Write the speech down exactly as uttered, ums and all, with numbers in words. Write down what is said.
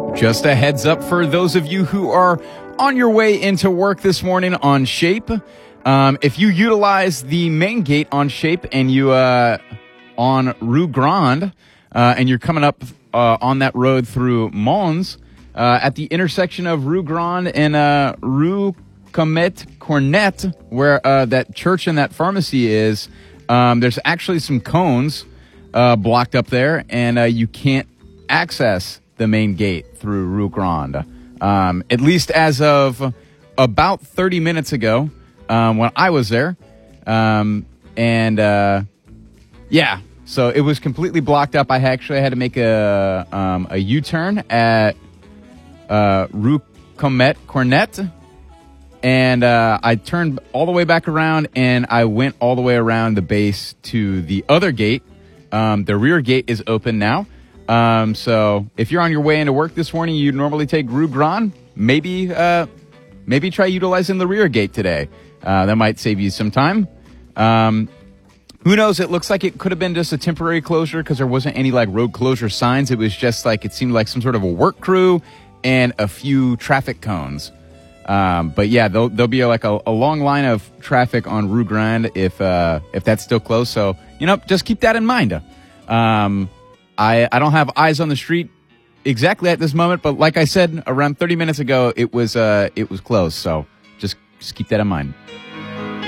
Just a heads up for those of you who are on your way into work this morning on Shape. Um, if you utilize the main gate on Shape and you uh, on Rue Grande uh, and you're coming up uh, on that road through Mons, uh, at the intersection of Rue Grande and uh, Rue Comet Cornet, where uh, that church and that pharmacy is, um, there's actually some cones uh, blocked up there, and uh, you can't access the main gate through Rue Grande. Um, at least as of about thirty minutes ago, um, when I was there. Um, and, uh, yeah, so it was completely blocked up. I actually had to make a, um, a U-turn at, uh, Rue Comet Cornet. And, uh, I turned all the way back around and I went all the way around the base to the other gate. Um, the rear gate is open now. Um, so if you're on your way into work this morning, you normally take Rue Grande, maybe, uh, maybe try utilizing the rear gate today. Uh, that might save you some time. Um, who knows? It looks like it could have been just a temporary closure because there wasn't any like road closure signs. It was just like, it seemed like some sort of a work crew and a few traffic cones. Um, but yeah, there'll, there'll be like a, a long line of traffic on Rue Grande if, uh, if that's still closed. So, you know, just keep that in mind. Um, I, I don't have eyes on the street exactly at this moment, but like I said, around thirty minutes ago, it was uh, it was closed. So just, just keep that in mind.